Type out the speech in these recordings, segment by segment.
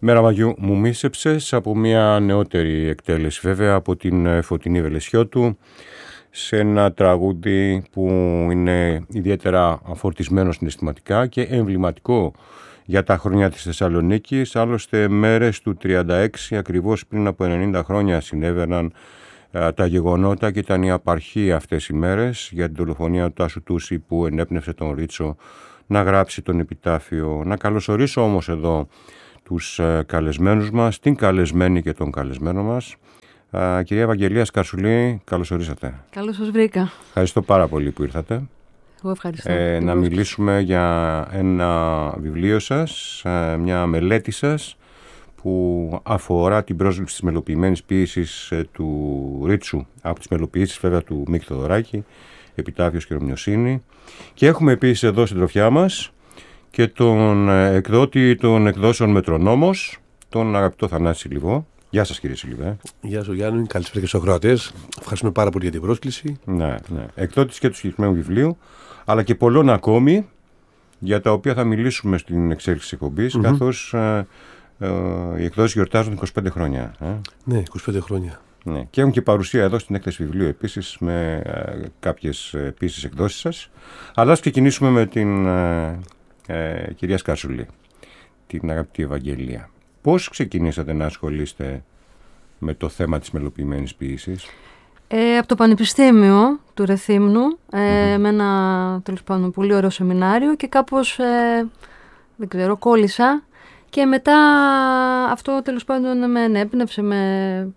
Μέρα Μαγιού μου μίσεψες, από μια νεότερη εκτέλεση βέβαια, από την Φωτεινή Βελεσιώτου, σε ένα τραγούδι που είναι ιδιαίτερα φορτισμένο συναισθηματικά και εμβληματικό για τα χρόνια της Θεσσαλονίκης. Άλλωστε μέρες του 36, ακριβώς πριν από 90 χρόνια, συνέβαιναν τα γεγονότα και ήταν η απαρχή αυτές οι μέρες για την δολοφονία του Τάσου Τούση, που ενέπνευσε τον Ρίτσο να γράψει τον επιτάφιο. Να καλωσορίσω όμως εδώ τους καλεσμένους μας, την καλεσμένη και τον καλεσμένο μας. Κυρία Ευαγγελία Σκαρσουλή, καλώς ορίσατε. Καλώς σας βρήκα. Ευχαριστώ πάρα πολύ που ήρθατε. Εγώ ευχαριστώ. Να μιλήσουμε για ένα βιβλίο σας, μια μελέτη σας, που αφορά την πρόσληψη της μελοποιημένης ποίησης του Ρίτσου, από τις μελοποιήσεις βέβαια του Μίκη Θοδωράκη, Επιτάφιος και Ρωμιοσύνη. Και έχουμε επίσης εδώ στην τροφιά μας και τον εκδότη των εκδόσεων Μετρονόμος, τον αγαπητό Θανάση Σιλιβό. Γεια σας, κύριε Σιλιβέ. Γεια σου, Γιάννη. Καλησπέρα και στους ακροατές. Ευχαριστούμε πάρα πολύ για την πρόσκληση. Ναι. Εκδότης και του συγκεκριμένου βιβλίου, αλλά και πολλών ακόμη, για τα οποία θα μιλήσουμε στην εξέλιξη της εκπομπής, καθώς οι εκδόσεις γιορτάζουν 25 χρόνια. Ναι, 25 χρόνια. Ναι. Και έχουν και παρουσία εδώ στην έκθεση βιβλίου επίσης, με κάποιες επίσης εκδόσεις σας. Αλλά ας ξεκινήσουμε με την κυρία Σκαρσουλή, την αγαπητή Ευαγγελία. Πώς ξεκινήσατε να ασχολείστε με το θέμα της μελοποιημένης ποίησης? Από το Πανεπιστήμιο του Ρεθύμνου, με ένα τέλος πάντων πολύ ωραίο σεμινάριο, και κάπως δεν ξέρω, κόλλησα, και μετά αυτό τέλος πάντων με ενέπνευσε, με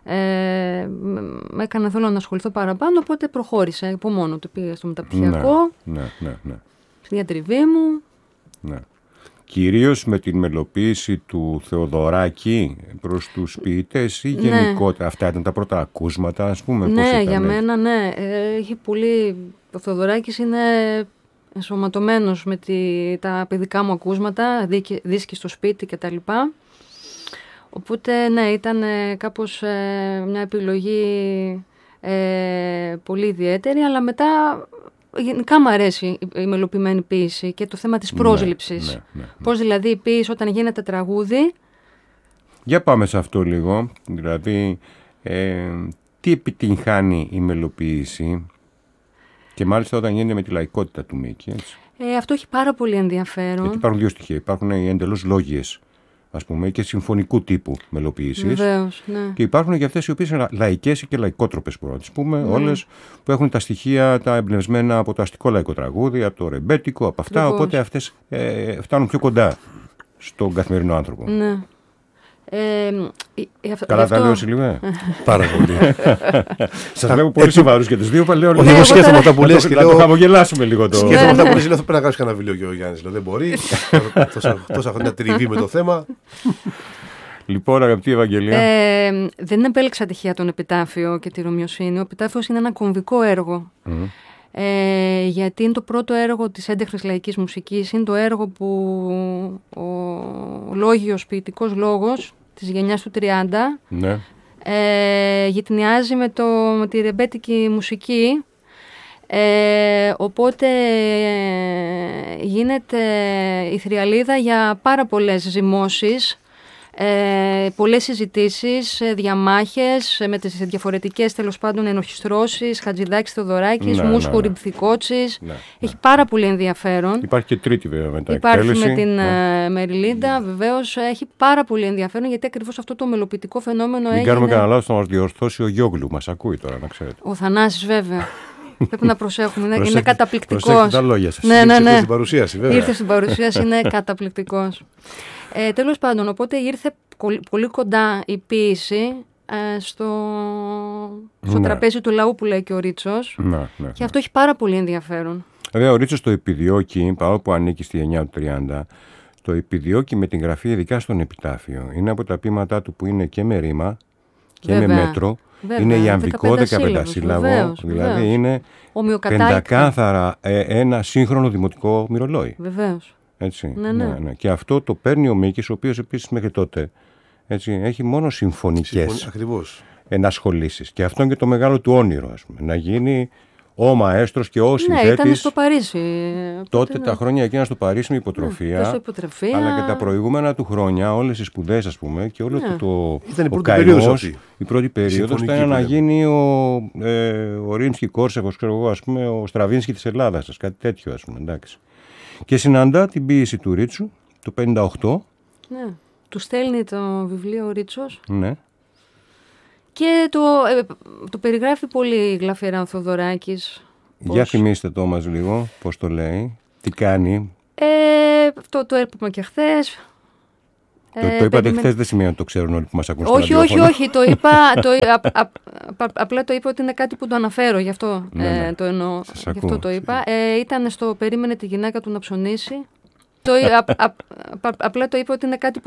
έκανε, θέλω να ασχοληθώ παραπάνω, οπότε προχώρησα από μόνο του, πήγα στο μεταπτυχιακό, ναι. στη διατριβή μου. Ναι. Κυρίως με την μελοποίηση του Θεοδωράκη προς τους ποιητές ή γενικότερα? Αυτά ήταν τα πρώτα ακούσματα, ας πούμε? Ναι, για μένα ναι. Έχει πολύ... Ο Θεοδωράκης είναι ενσωματωμένος με τα παιδικά μου ακούσματα, δίσκοι στο σπίτι κτλ. Οπότε ναι, ήταν κάπως μια επιλογή πολύ ιδιαίτερη, αλλά μετά... Γενικά μου αρέσει η μελοποιημένη ποίηση και το θέμα της πρόσληψης. Ναι. Πώς δηλαδή η ποίηση όταν γίνεται τραγούδι... Για πάμε σε αυτό λίγο. Δηλαδή, τι επιτυγχάνει η μελοποίηση, και μάλιστα όταν γίνεται με τη λαϊκότητα του Μίκη, έτσι? Αυτό έχει πάρα πολύ ενδιαφέρον. Γιατί υπάρχουν δύο στοιχεία. Υπάρχουν οι εντελώς λόγιες, ας πούμε, και συμφωνικού τύπου μελοποιήσεις. Βεβαίως, ναι. Και υπάρχουν και αυτές οι οποίες είναι λαϊκές και λαϊκότροπες, μπορούμε να τις πούμε, όλες που έχουν τα στοιχεία τα εμπνευσμένα από το αστικό λαϊκό τραγούδι, από το ρεμπέτικο, από αυτά. Ακριβώς. Οπότε αυτές φτάνουν πιο κοντά στον καθημερινό άνθρωπο. Ναι. Καλά τα λέω, Σιλιβέ? Πάρα πολύ. Σας βλέπω πολύ σοβαρούς και τους δύο. Εγώ σκέφτομαι αυτά που λες. Να το χαμογελάσουμε λίγο το... Σκέφτομαι αυτά που λες, πρέπει να γράψεις κανένα βιβλίο και ο Γιάννης. Δεν μπορεί. Τόσα χρόνια τριβή με το θέμα. Λοιπόν, αγαπητή Ευαγγελία. Δεν επέλεξα τυχαία τον Επιτάφιο και τη Ρωμιοσύνη. Ο Επιτάφιος είναι ένα κομβικό έργο. Γιατί είναι το πρώτο έργο της έντεχνης λαϊκής μουσικής. Είναι το έργο που ο λόγιος ποιητικός λόγος της γενιάς του 30 γυτνιάζει με τη ρεμπέτικη μουσική. Οπότε γίνεται η θριαλίδα για πάρα πολλές ζυμώσεις, πολλές συζητήσεις, διαμάχες με τις διαφορετικές τέλος πάντων ενοχιστρώσεις, Χατζηδάκης, Θεοδωράκης, Μούσχου, Ριμπθικότσης. Έχει πάρα πολύ ενδιαφέρον. Υπάρχει και τρίτη βέβαια μετά. Υπάρχει με την Μεριλίντα, βεβαίως. Έχει πάρα πολύ ενδιαφέρον, γιατί ακριβώς αυτό το μελοποιητικό φαινόμενο έγινε. Μην κάνουμε κανένα λάθος να μας διορθώσει ο Γιόγλου. Μας ακούει τώρα, να ξέρετε. Ο Θανάσης, βέβαια. Πρέπει να προσέχουμε. Είναι καταπληκτικός. Προσέχετε τα λόγια σας. Ναι. Ήρθε στην παρουσίαση, βέβαια. Ήρθε στην παρουσίαση, είναι καταπληκτικός. Τέλος πάντων, οπότε ήρθε πολύ κοντά η ποίηση στο τραπέζι του λαού, που λέει και ο Ρίτσος. Και αυτό έχει πάρα πολύ ενδιαφέρον. Βέβαια, ο Ρίτσος το επιδιώκει, παρόλο που ανήκει στη γενιά του 30, το επιδιώκει με την γραφή, ειδικά στον επιτάφιο. Είναι από τα ποίηματά του που είναι και με ρήμα και με μέτρο. Βέβαια, είναι ιαμβικό 15 σύλλαβο, δηλαδή είναι πεντακάθαρα ένα σύγχρονο δημοτικό μυρολόι. Βεβαίως. Έτσι, ναι. Και αυτό το παίρνει ο Μίκης, ο οποίος επίσης μέχρι τότε έχει μόνο συμφωνικές ενασχολήσεις. Και αυτό είναι και το μεγάλο του όνειρο, ας πούμε, να γίνει ο μαέστρος και ο συνθέτης. Ναι, ήταν στο Παρίσι. Τότε τα χρόνια εκείνα στο Παρίσι με υποτροφία, αλλά και τα προηγούμενα του χρόνια, όλες οι σπουδές, ας πούμε, και όλο ο καημός, η πρώτη περίοδος ήταν να γίνει ο Ρίμσκι-Κόρσακος, ξέρω εγώ, ας πούμε, ο Στραβίνσκι της Ελλάδας, κάτι τέτοιο, ας πούμε, εντάξει. Και συναντά την ποίηση του Ρίτσου το 1958. Ναι, του στέλνει το βιβλίο ο Ρίτσος. Ναι. Και το περιγράφει πολύ γλαφυρά ο Θοδωράκης. Για θυμίστε το μας λίγο, πώς το λέει, τι κάνει. Το είπαμε και χθες. Το είπατε χθες, δεν σημαίνει ότι το ξέρουν όλοι που μας ακούν. Όχι, το είπα, απλά το είπα ότι είναι κάτι που το αναφέρω, γι' αυτό το εννοώ. Γι' αυτό το είπα. Ήταν στο «Περίμενε τη γυναίκα του να ψωνίσει». Απλά το είπα ότι είναι κάτι που